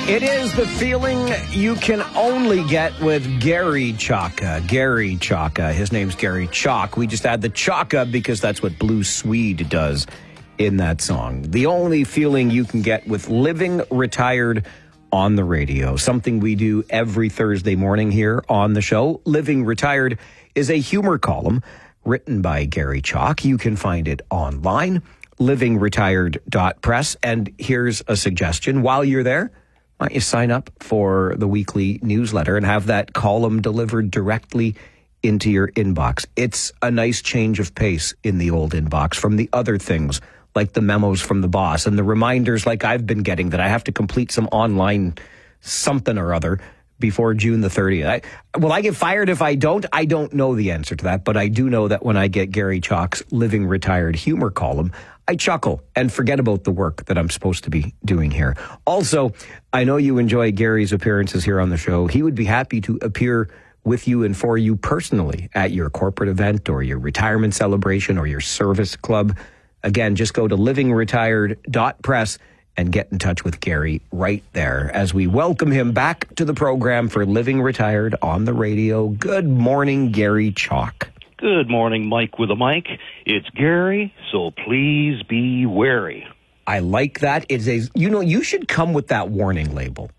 It is the feeling you can only get with Gary Chaka. Gary Chaka. His name's Gary Chalk. We just add the Chaka because that's what Blue Swede does in that song. The only feeling you can get with living retired on the radio. Something we do every Thursday morning here on the show. Living Retired is a humor column written by Gary Chalk. You can find it online, livingretired.press. And here's a suggestion. While you're there, why don't you sign up for the weekly newsletter and have that column delivered directly into your inbox? It's a nice change of pace in the old inbox from the other things like the memos from the boss and the reminders like I've been getting that I have to complete some online something or other before June the 30th. Will I get fired if I don't? I don't know the answer to that, but I do know that when I get Gary Chalk's Living Retired humor column, I chuckle and forget about the work that I'm supposed to be doing here. Also, I know you enjoy Gary's appearances here on the show. He would be happy to appear with you and for you personally at your corporate event or your retirement celebration or your service club. Again, just go to livingretired.press and get in touch with Gary right there as we welcome him back to the program for Living Retired on the radio. Good morning, Gary Chalk. Good morning, Mike with a mic. It's Gary, so please be wary. I like that. You should come with that warning label.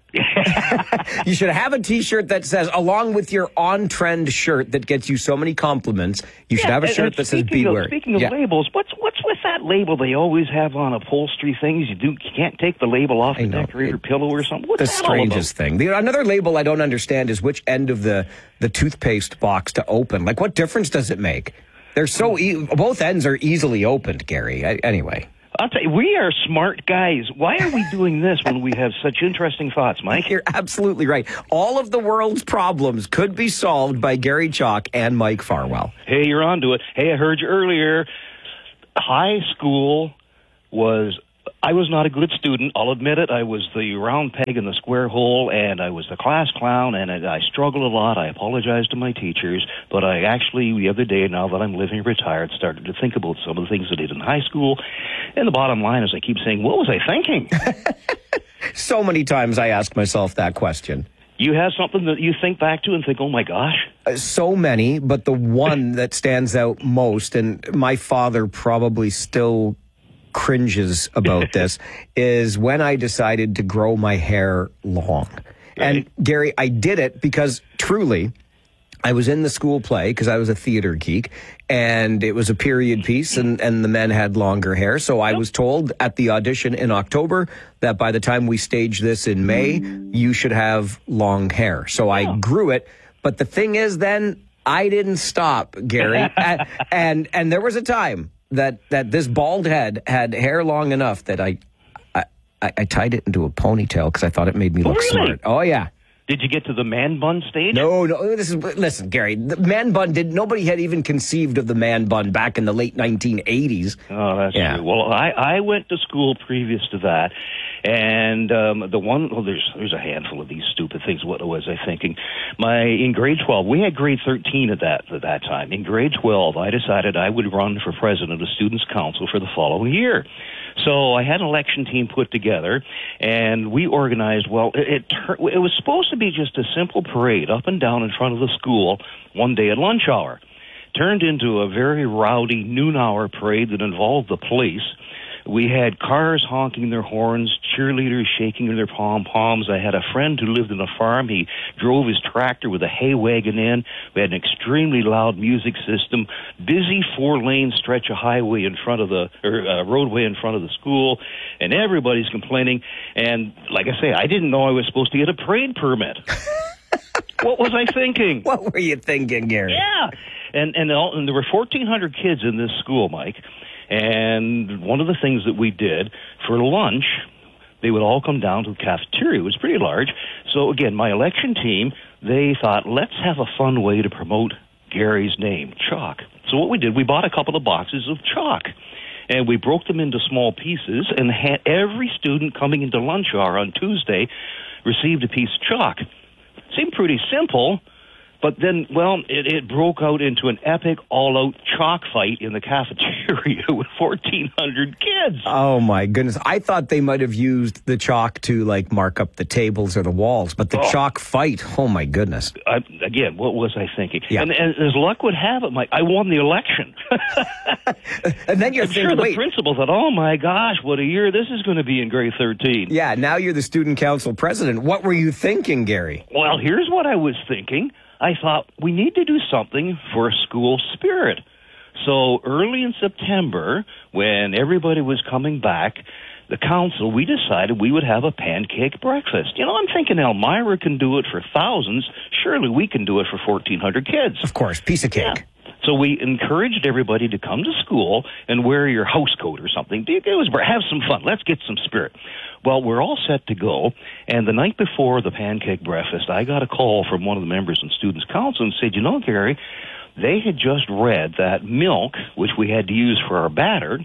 You should have a T-shirt that says, along with your on-trend shirt that gets you so many compliments, you should have a shirt that says, be wary. Speaking of labels, what's with that label they always have on upholstery things? You can't take the label off the decorator pillow or something. What's the that strangest thing. Another label I don't understand is which end of the toothpaste box to open. Like, what difference does it make? They're so both ends are easily opened, Gary. Anyway. I'll tell you, we are smart guys. Why are we doing this when we have such interesting thoughts, Mike? You're absolutely right. All of the world's problems could be solved by Gary Chalk and Mike Farwell. Hey, you're onto it. Hey, I heard you earlier. High school I was not a good student. I'll admit it. I was the round peg in the square hole, and I was the class clown, and I struggled a lot. I apologize to my teachers, but I actually, the other day, now that I'm living retired, started to think about some of the things I did in high school. And the bottom line is I keep saying, what was I thinking? So many times I ask myself that question. You have something that you think back to and think, oh, my gosh? So many, but the one that stands out most, and my father probably still cringes about this, is when I decided to grow my hair long. Right. And Gary, I did it because truly I was in the school play because I was a theater geek, and it was a period piece, and the men had longer hair. So I was told at the audition in October that by the time we stage this in May, you should have long hair. So I grew it. But the thing is, then I didn't stop, Gary. and there was a time that this bald head had hair long enough that I tied it into a ponytail because I thought it made me look smart. Oh, yeah. Did you get to the man bun stage? No. Listen, Gary, the man bun nobody had even conceived of the man bun back in the late 1980s. Oh, that's true. Well, I went to school previous to that, and there's a handful of these stupid things. What was I thinking? In grade 12, we had grade 13 at that time. In grade 12, I decided I would run for president of Students' Council for the following year. So I had an election team put together, and we organized, it was supposed to be just a simple parade up and down in front of the school one day at lunch hour. Turned into a very rowdy noon-hour parade that involved the police. We had cars honking their horns, cheerleaders shaking their pom-poms. I had a friend who lived in a farm. He drove his tractor with a hay wagon in. We had an extremely loud music system, busy 4-lane stretch of highway in front of roadway in front of the school, and everybody's complaining. And like I say, I didn't know I was supposed to get a parade permit. What was I thinking? What were you thinking, Gary? Yeah. And there were 1,400 kids in this school, Mike. And one of the things that we did for lunch, they would all come down to the cafeteria. It was pretty large. So, again, my election team, they thought, let's have a fun way to promote Gary's name, chalk. So what we did, we bought a couple of boxes of chalk, and we broke them into small pieces, and had every student coming into lunch hour on Tuesday received a piece of chalk. Seemed pretty simple, But then, well, it broke out into an epic all-out chalk fight in the cafeteria with 1,400 kids. Oh, my goodness. I thought they might have used the chalk to, like, mark up the tables or the walls, but the chalk fight, oh, my goodness. Again, what was I thinking? Yeah. And as luck would have it, Mike, I won the election. And then you're thinking, the principal thought, oh, my gosh, what a year this is going to be in grade 13. Yeah, now you're the student council president. What were you thinking, Gary? Well, here's what I was thinking. I thought, we need to do something for school spirit. So early in September, when everybody was coming back, the council, we decided we would have a pancake breakfast. You know, I'm thinking Elmira can do it for thousands. Surely we can do it for 1,400 kids. Of course, piece of cake. Yeah. So we encouraged everybody to come to school and wear your house coat or something. Have some fun. Let's get some spirit. Well, we're all set to go, and the night before the pancake breakfast, I got a call from one of the members in Students' Council and said, you know, Gary, they had just read that milk, which we had to use for our batter,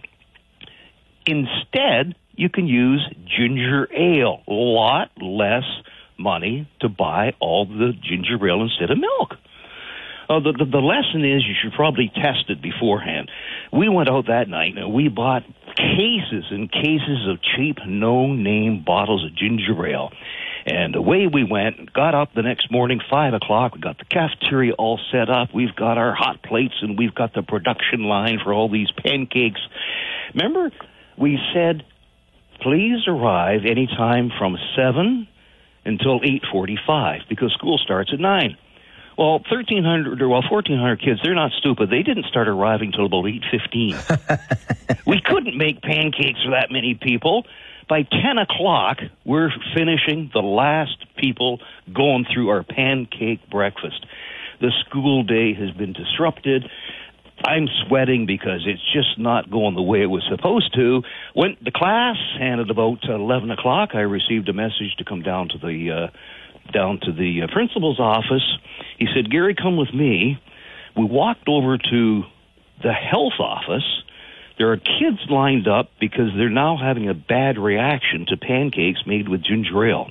instead you can use ginger ale. A lot less money to buy all the ginger ale instead of milk. The lesson is you should probably test it beforehand. We went out that night and we bought cases and cases of cheap, no-name bottles of ginger ale. And away we went, got up the next morning, 5 o'clock. We got the cafeteria all set up. We've got our hot plates and we've got the production line for all these pancakes. Remember, we said, please arrive anytime from 7 until 8:45 because school starts at 9. Well, 1,400 kids, they're not stupid. They didn't start arriving till about 8:15. We couldn't make pancakes for that many people. By 10 o'clock, we're finishing the last people going through our pancake breakfast. The school day has been disrupted. I'm sweating because it's just not going the way it was supposed to. Went to class, and at about 11 o'clock, I received a message to come down to the principal's office. He said, Gary, come with me. We walked over to the health office. There are kids lined up because they're now having a bad reaction to pancakes made with ginger ale.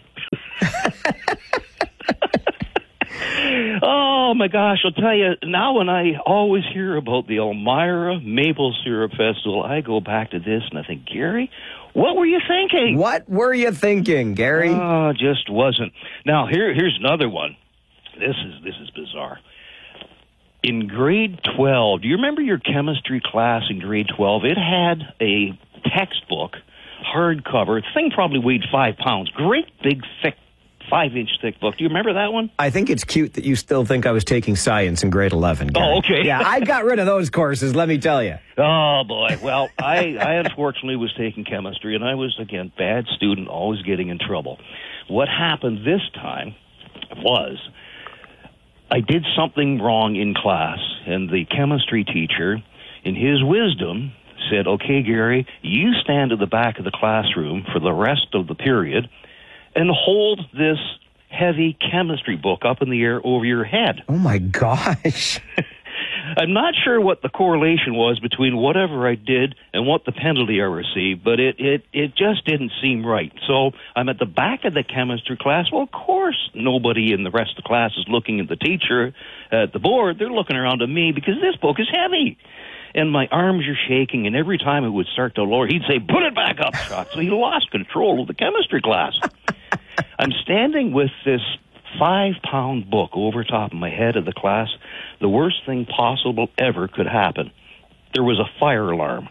Oh, my gosh, I'll tell you, now when I always hear about the Elmira Maple Syrup Festival, I go back to this and I think, Gary, what were you thinking? What were you thinking, Gary? Oh, just wasn't. Now, here's another one. This is bizarre. In grade 12, do you remember your chemistry class in grade 12? It had a textbook, hardcover. The thing probably weighed 5 pounds. Great big, thick, 5-inch thick book. Do you remember that one? I think it's cute that you still think I was taking science in grade 11, Gary. Oh, okay. Yeah, I got rid of those courses, let me tell you. Oh, boy. Well, I unfortunately was taking chemistry, and I was, again, bad student, always getting in trouble. What happened this time was I did something wrong in class, and the chemistry teacher, in his wisdom, said, okay, Gary, you stand at the back of the classroom for the rest of the period and hold this heavy chemistry book up in the air over your head. Oh, my gosh. I'm not sure what the correlation was between whatever I did and what the penalty I received, but it just didn't seem right. So I'm at the back of the chemistry class. Well, of course, nobody in the rest of the class is looking at the teacher at the board. They're looking around at me because this book is heavy. And my arms are shaking, and every time it would start to lower, he'd say, put it back up, Chuck. So he lost control of the chemistry class. I'm standing with this 5-pound book over top of my head of the class. The worst thing possible ever could happen. There was a fire alarm.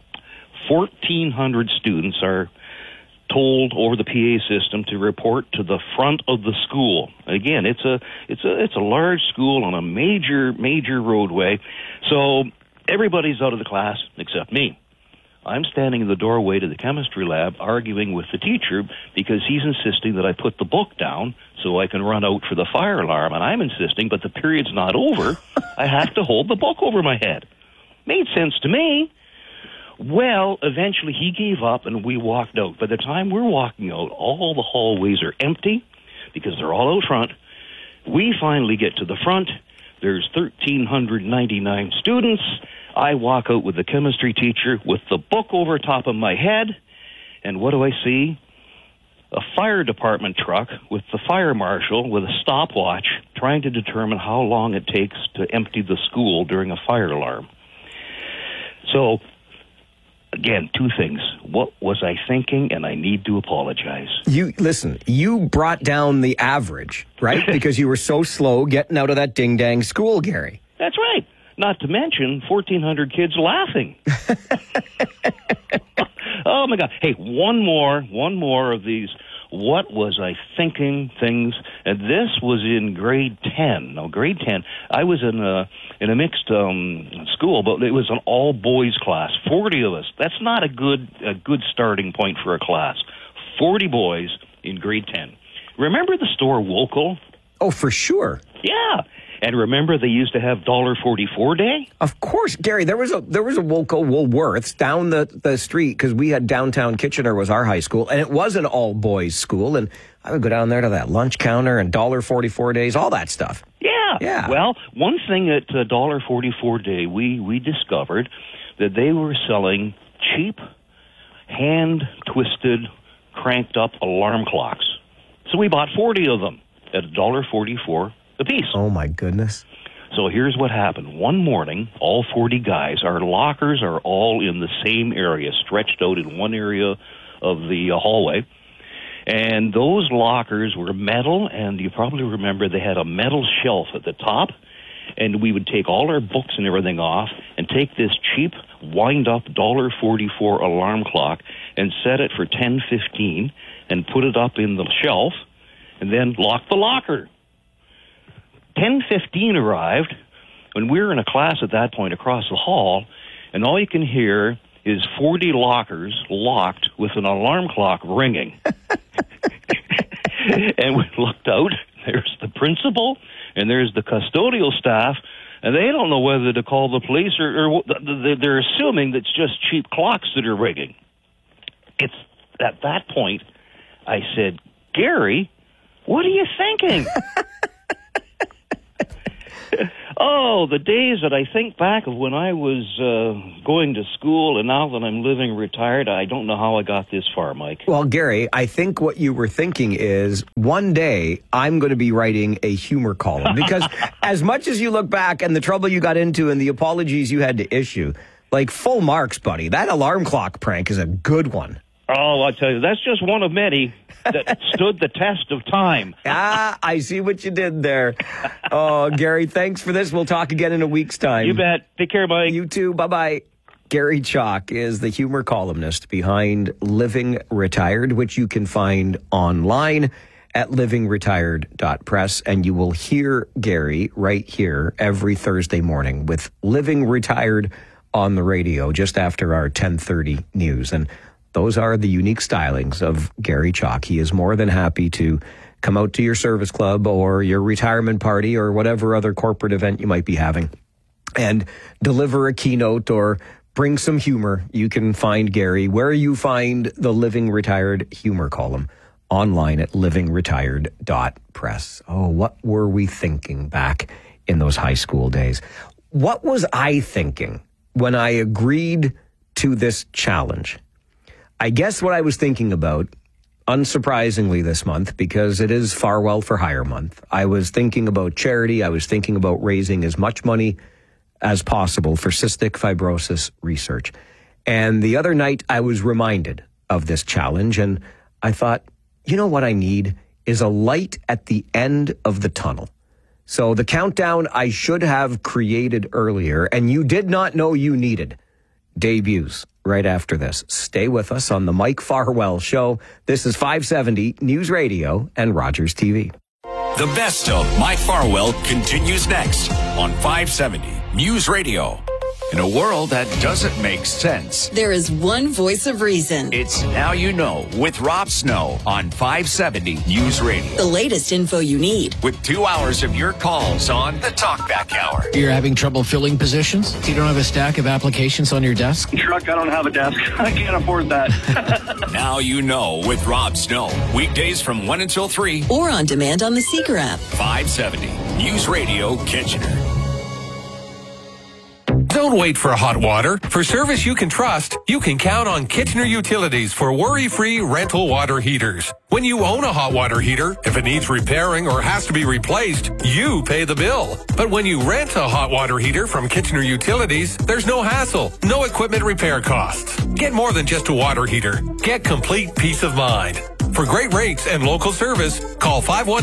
1,400 students are told over the PA system to report to the front of the school. Again, it's a large school on a major roadway. So everybody's out of the class except me. I'm standing in the doorway to the chemistry lab arguing with the teacher because he's insisting that I put the book down so I can run out for the fire alarm. And I'm insisting, but the period's not over. I have to hold the book over my head. Made sense to me. Well, eventually he gave up and we walked out. By the time we're walking out, all the hallways are empty because they're all out front. We finally get to the front. There's 1,399 students. I walk out with the chemistry teacher with the book over top of my head, and what do I see? a fire department truck with the fire marshal with a stopwatch trying to determine how long it takes to empty the school during a fire alarm. So, again, two things. What was I thinking? And I need to apologize. You brought down the average, right? Because you were so slow getting out of that ding-dang school, Gary. That's right. Not to mention 1,400 kids laughing. Oh, my God. Hey, one more of these what was I thinking things. And this was in grade 10. Now, grade 10, I was in a mixed school, but it was an all-boys class. 40 of us. That's not a good starting point for a class. 40 boys in grade 10. Remember the store Woolco? Oh, for sure. Yeah. And remember they used to have $1.44 day? Of course, Gary. There was a Woolco Woolworths down the street because we had downtown Kitchener was our high school, and it was an all-boys school. And I would go down there to that lunch counter and $1.44 days, all that stuff. Yeah. Well, one thing at $1.44 day, we discovered that they were selling cheap, hand-twisted, cranked-up alarm clocks. So we bought 40 of them at $1.44 a piece. Oh, my goodness. So here's what happened. One morning, all 40 guys, our lockers are all in the same area, stretched out in one area of the hallway. And those lockers were metal, and you probably remember they had a metal shelf at the top. And we would take all our books and everything off and take this cheap, wind-up $1.44 alarm clock and set it for 10:15 and put it up in the shelf and then lock the locker. 10:15 arrived, when we were in a class at that point across the hall, and all you can hear is 40 lockers locked with an alarm clock ringing. And we looked out, there's the principal, and there's the custodial staff, and they don't know whether to call the police or they're assuming that it's just cheap clocks that are ringing. It's at that point, I said, Gary, what are you thinking? Oh, the days that I think back of when I was going to school, and now that I'm living retired, I don't know how I got this far, Mike. Well, Gary, I think what you were thinking is one day I'm going to be writing a humor column. Because as much as you look back and the trouble you got into and the apologies you had to issue, like full marks, buddy, that alarm clock prank is a good one. Oh, I'll tell you, that's just one of many that stood the test of time. I see what you did there. Oh, Gary, thanks for this. We'll talk again in a week's time. You bet. Take care, Mike. You too. Bye-bye. Gary Chalk is the humor columnist behind Living Retired, which you can find online at livingretired.press. And you will hear Gary right here every Thursday morning with Living Retired on the radio just after our 10:30 news. And those are the unique stylings of Gary Chalk. He is more than happy to come out to your service club or your retirement party or whatever other corporate event you might be having and deliver a keynote or bring some humor. You can find Gary where you find the Living Retired humor column online at livingretired.press. Oh, what were we thinking back in those high school days? What was I thinking when I agreed to this challenge? I guess what I was thinking about, unsurprisingly this month, because it is Farwell for Hire month, I was thinking about charity. I was thinking about raising as much money as possible for cystic fibrosis research. And the other night I was reminded of this challenge, and I thought, you know what I need is a light at the end of the tunnel. So the countdown I should have created earlier, and you did not know you needed, debuts right after this. Stay with us on the Mike Farwell Show. This is 570 News Radio and Rogers TV. The best of Mike Farwell continues next on 570 News Radio. In a world that doesn't make sense, there is one voice of reason. It's Now You Know with Rob Snow on 570 News Radio. The latest info you need. With 2 hours of your calls on the Talkback Hour. You're having trouble filling positions? You don't have a stack of applications on your desk? Truck, I don't have a desk. I can't afford that. Now You Know with Rob Snow. Weekdays from 1 until 3. Or on demand on the Seeker app. 570 News Radio Kitchener. Don't wait for hot water. For service you can trust, you can count on Kitchener Utilities for worry-free rental water heaters. When you own a hot water heater, if it needs repairing or has to be replaced, you pay the bill. But when you rent a hot water heater from Kitchener Utilities, there's no hassle, no equipment repair costs. Get more than just a water heater. Get complete peace of mind. For great rates and local service, call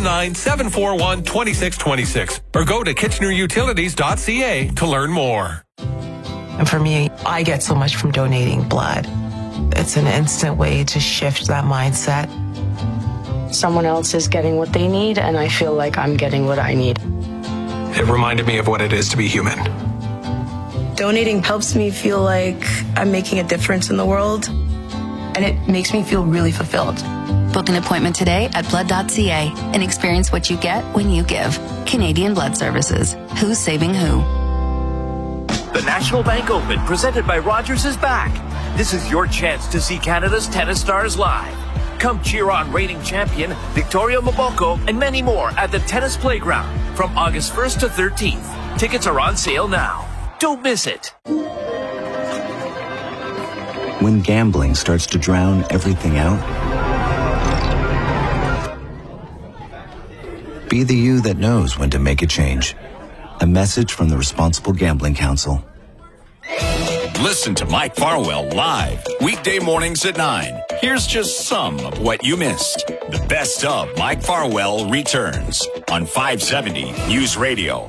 519-741-2626 or go to kitchenerutilities.ca to learn more. And for me, I get so much from donating blood. It's an instant way to shift that mindset. Someone else is getting what they need, and I feel like I'm getting what I need. It reminded me of what it is to be human. Donating helps me feel like I'm making a difference in the world, and it makes me feel really fulfilled. Book an appointment today at blood.ca and experience what you get when you give. Canadian Blood Services. Who's saving who? The National Bank Open, presented by Rogers, is back. This is your chance to see Canada's tennis stars live. Come cheer on reigning champion Victoria Mboko and many more at the Tennis Playground from August 1st to 13th. Tickets are on sale now. Don't miss it. When gambling starts to drown everything out, be the you that knows when to make a change. A message from the Responsible Gambling Council. Listen to Mike Farwell live, weekday mornings at 9. Here's just some of what you missed. The best of Mike Farwell returns on 570 News Radio.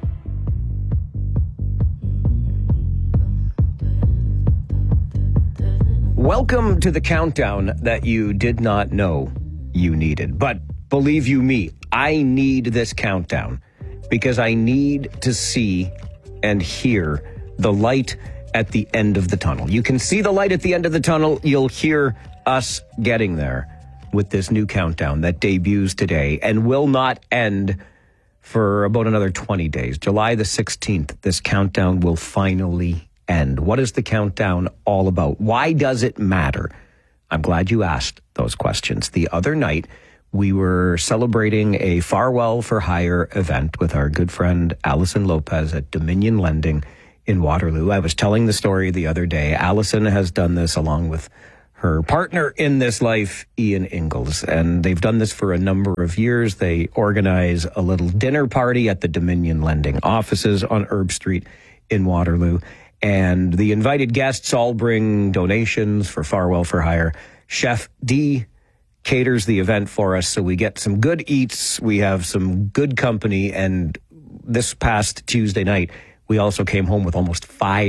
Welcome to the countdown that you did not know you needed. But believe you me, I need this countdown because I need to see and hear the light at the end of the tunnel. You can see the light at the end of the tunnel. You'll hear us getting there with this new countdown that debuts today and will not end for about another 20 days. July the 16th, this countdown will finally end. What is the countdown all about? Why does it matter? I'm glad you asked those questions. The other night, we were celebrating a Farwell for Hire event with our good friend Allison Lopez at Dominion Lending in Waterloo. I was telling the story the other day. Allison has done this along with her partner in this life, Ian Ingalls, and they've done this for a number of years. They organize a little dinner party at the Dominion Lending offices on Herb Street in Waterloo, and the invited guests all bring donations for Farwell for Hire. Chef D caters the event for us, so we get some good eats, we have some good company, and this past Tuesday night, we also came home with almost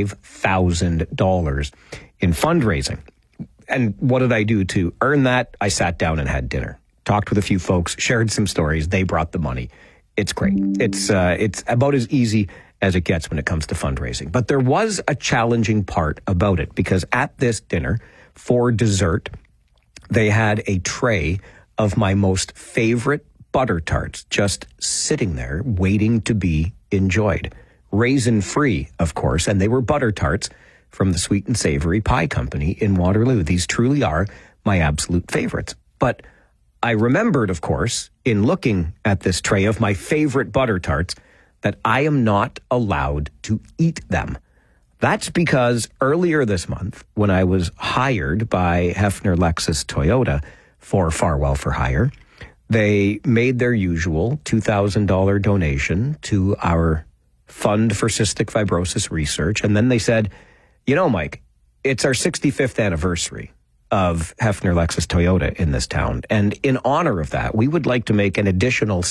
$5,000 in fundraising. And what did I do to earn that? I sat down and had dinner, talked with a few folks, shared some stories. They brought the money. It's great. It's about as easy as it gets when it comes to fundraising. But there was a challenging part about it because at this dinner, for dessert, they had a tray of my most favorite butter tarts just sitting there waiting to be enjoyed. Raisin-free, of course, and they were butter tarts from the Sweet and Savory Pie Company in Waterloo. These truly are my absolute favorites. But I remembered, of course, in looking at this tray of my favorite butter tarts, that I am not allowed to eat them. That's because earlier this month, when I was hired by Hefner Lexus Toyota for Farwell for Hire, they made their usual $2,000 donation to our Fund for Cystic Fibrosis Research. And then they said, you know, Mike, it's our 65th anniversary of Hefner Lexus Toyota in this town. And in honor of that, we would like to make an additional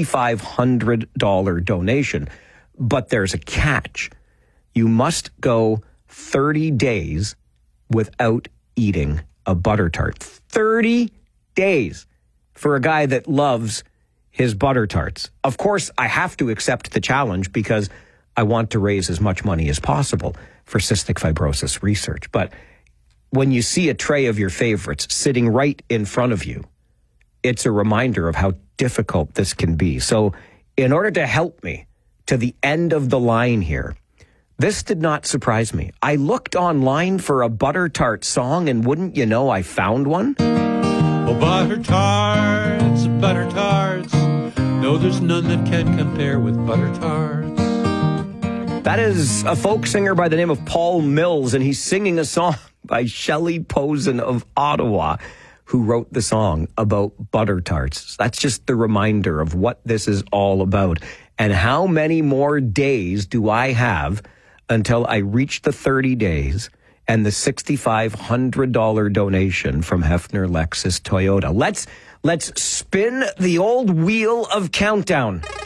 $6,500 donation. But there's a catch. You must go 30 days without eating a butter tart. 30 days for a guy that loves his butter tarts. Of course, I have to accept the challenge because I want to raise as much money as possible for cystic fibrosis research. But when you see a tray of your favorites sitting right in front of you, it's a reminder of how difficult this can be. So in order to help me to the end of the line here, this did not surprise me. I looked online for a butter tart song, and wouldn't you know, I found one. Oh, butter tarts, butter tarts. No, there's none that can compare with butter tarts. That is a folk singer by the name of Paul Mills, and he's singing a song by Shelley Posen of Ottawa, who wrote the song about butter tarts. That's just the reminder of what this is all about. And how many more days do I have until I reach the 30 days and the $6,500 donation from Hefner Lexus Toyota? Let's spin the old wheel of countdown.